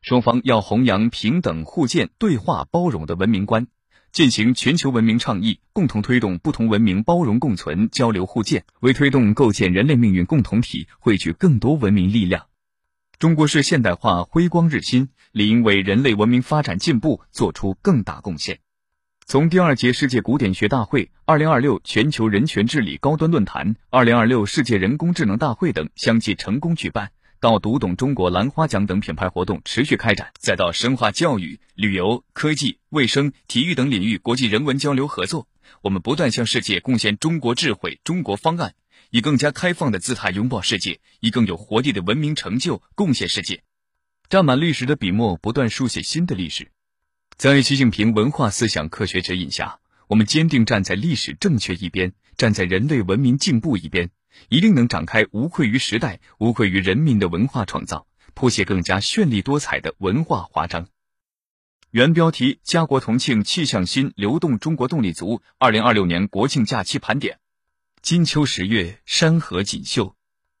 双方要弘扬平等、互鉴、对话、包容的文明观，践行全球文明倡议，共同推动不同文明包容共存、交流互鉴，为推动构建人类命运共同体汇聚更多文明力量。中国式现代化辉光日新，理应为人类文明发展进步做出更大贡献。从第2届世界古典学大会、2026全球人权治理高端论坛、2026世界人工智能大会等相继成功举办，到读懂中国兰花奖等品牌活动持续开展，再到深化教育、旅游、科技、卫生、体育等领域国际人文交流合作，我们不断向世界贡献中国智慧、中国方案，以更加开放的姿态拥抱世界，以更有活力的文明成就贡献世界。沾满历史的笔墨不断书写新的历史。在习近平文化思想科学指引下，我们坚定站在历史正确一边，站在人类文明进步一边，一定能展开无愧于时代、无愧于人民的文化创造，谱写更加绚丽多彩的文化华章。原标题：家国同庆气象新，流动中国动力足2026年国庆假期盘点。金秋10月，山河锦绣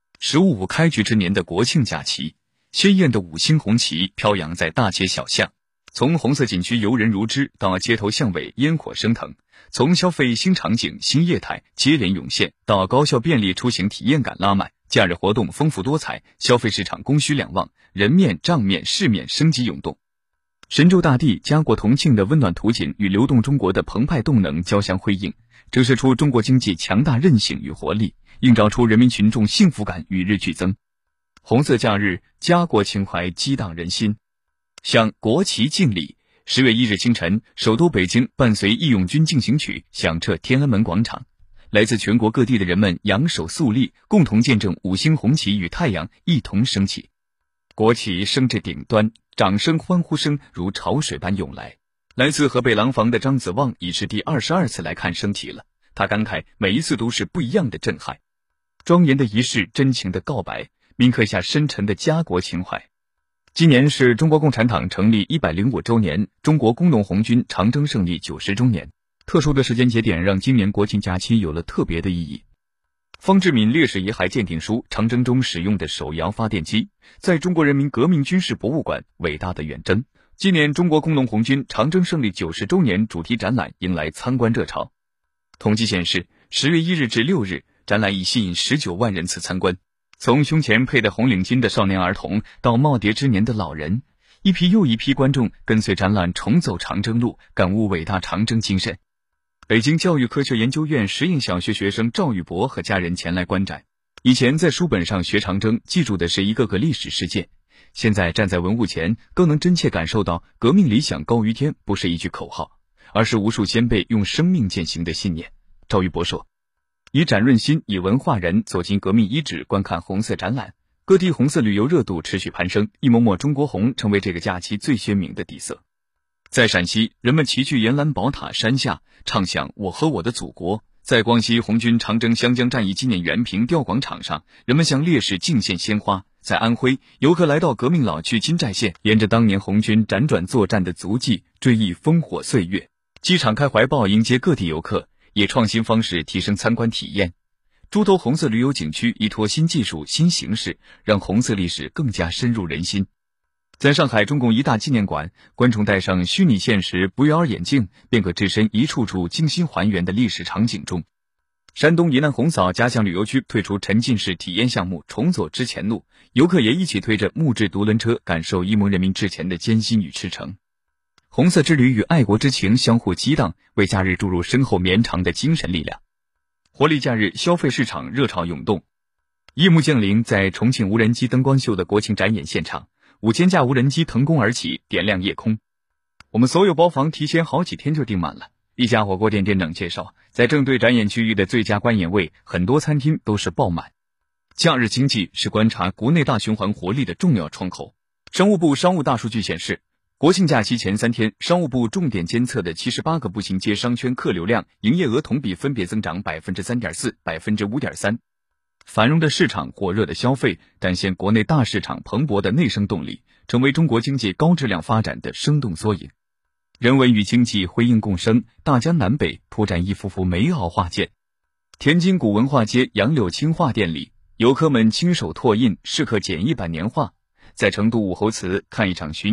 ，15开局之年的国庆假期，鲜艳的5星红旗飘扬在大街小巷，从红色景区游人如织到街头巷尾烟火升腾，从消费新场景新业态接连涌现到高效便利出行体验感拉满，假日活动丰富多彩，消费市场供需两旺，人面账面市面生机涌动。神州大地家国同庆的温暖图景与流动中国的澎湃动能交相辉映，折射出中国经济强大韧性与活力，映照出人民群众幸福感与日俱增。红色假日，家国情怀激荡人心。向国旗敬礼。10月1日清晨，首都北京伴随义勇军进行曲响彻天安门广场，来自全国各地的人们扬手肃立，共同见证5星红旗与太阳一同升起。国旗升至顶端，掌声欢呼声如潮水般涌来。来自河北廊坊的张子旺已是第22次来看升旗了，他感慨每一次都是不一样的震撼。庄严的仪式，真情的告白，铭刻下深沉的家国情怀。今年是中国共产党成立105周年，中国工农红军长征胜利90周年。特殊的时间节点让今年国庆假期有了特别的意义。方志敏烈士遗骸鉴定书，长征中使用的手摇发电机，在中国人民革命军事博物馆伟大的远征。今年中国工农红军长征胜利90周年主题展览迎来参观热潮。统计显示，10月1日至6日，展览已吸引19万人次参观。从胸前佩戴红领巾的少年儿童到耄耋之年的老人，一批又一批观众跟随展览重走长征路，感悟伟大长征精神。北京教育科学研究院实验小学学生赵玉博和家人前来观展。以前在书本上学长征，记住的是一个个历史事件，现在站在文物前，更能真切感受到革命理想高于天不是一句口号，而是无数先辈用生命践行的信念。赵玉博说，以展润心，以文化人走进革命遗址，观看红色展览，各地红色旅游热度持续攀升，一抹抹中国红成为这个假期最鲜明的底色。在陕西，人们齐聚延兰宝塔山下，唱响我和我的祖国。在广西红军长征湘江战役纪念园平吊广场上，人们向烈士敬献鲜花。在安徽，游客来到革命老区金寨县，沿着当年红军辗转作战的足迹，追忆烽火岁月。机场开怀抱迎接各地游客，以创新方式提升参观体验。猪头红色旅游景区依托新技术、新形式，让红色历史更加深入人心。在上海中共一大纪念馆，观众戴上虚拟现实 VR 眼镜，便可置身一处处精心还原的历史场景中。山东沂南红枣嘉祥旅游区推出沉浸式体验项目重走之前路，游客也一起推着木质独轮车，感受一蒙人民之前的艰辛与赤诚。红色之旅与爱国之情相互激荡，为假日注入深厚绵长的精神力量。活力假日，消费市场热潮涌动。夜幕降临，在重庆无人机灯光秀的国庆展演现场，5000架无人机腾空而起，点亮夜空。我们所有包房提前好几天就订满了。一家火锅店店长介绍，在正对展演区域的最佳观演位，很多餐厅都是爆满。假日经济是观察国内大循环活力的重要窗口。商务部商务大数据显示，国庆假期前3天，商务部重点监测的78个步行街商圈客流量、营业额同比分别增长 3.4%、5.3%。繁荣的市场，火热的消费，展现国内大市场蓬勃的内生动力，成为中国经济高质量发展的生动缩影。人文与经济辉映共生，大江南北铺展一幅幅美好画卷。天津古文化街杨柳青画店里，游客们亲手拓印，试刻简易版年画。在成都武侯祠看一场巡